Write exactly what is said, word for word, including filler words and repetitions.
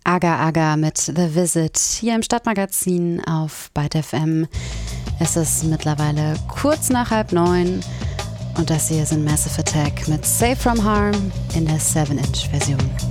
Aga Aga mit The Visit hier im Stadtmagazin auf Byte F M. Es ist mittlerweile kurz nach halb neun und das hier sind Massive Attack mit Safe From Harm in der seven Inch Version.